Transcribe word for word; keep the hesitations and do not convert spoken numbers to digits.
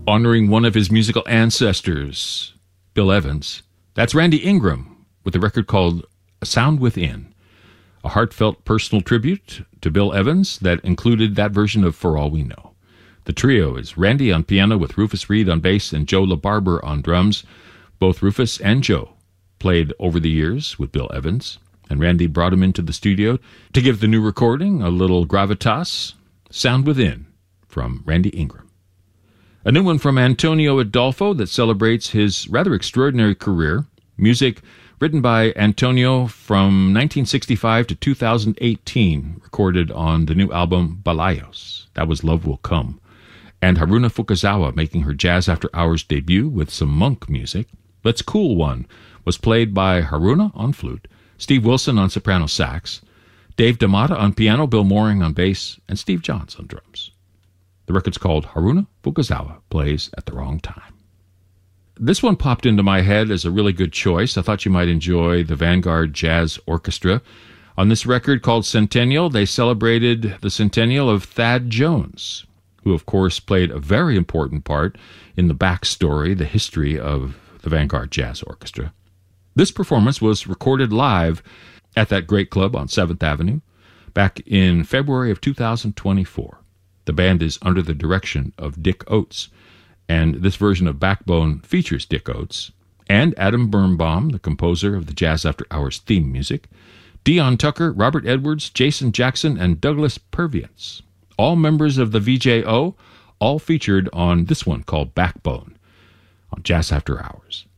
honoring one of his musical ancestors, Bill Evans. That's Randy Ingram with a record called A Sound Within, a heartfelt personal tribute to Bill Evans that included that version of For All We Know. The trio is Randy on piano with Rufus Reid on bass and Joe LaBarber on drums. Both Rufus and Joe played over the years with Bill Evans, and Randy brought him into the studio to give the new recording a little gravitas. Sound Within from Randy Ingram. A new one from Antonio Adolfo that celebrates his rather extraordinary career. Music written by Antonio from nineteen sixty-five to two thousand eighteen, recorded on the new album Balayos. That was Love Will Come. And Haruna Fukazawa making her Jazz After Hours debut with some monk music. Let's Cool One was played by Haruna on flute, Steve Wilson on soprano sax, Dave D'Amata on piano, Bill Mooring on bass, and Steve Johns on drums. The record's called Haruna Fukazawa Plays at the Wrong Time. This one popped into my head as a really good choice. I thought you might enjoy the Vanguard Jazz Orchestra. On this record called Centennial, they celebrated the centennial of Thad Jones, who of course played a very important part in the backstory, the history of the Vanguard Jazz Orchestra. This performance was recorded live at that great club on seventh Avenue back in February of two thousand twenty-four. The band is under the direction of Dick Oates, and this version of Backbone features Dick Oates and Adam Birnbaum, the composer of the Jazz After Hours theme music, Dion Tucker, Robert Edwards, Jason Jackson, and Douglas Purviance. All members of the V J O, all featured on this one called Backbone on Jazz After Hours.